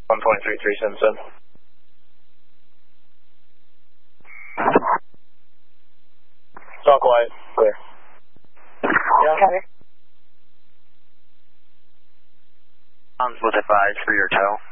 1.3377. It's all quiet. Clear. Yeah, okay. Was advised for your tow.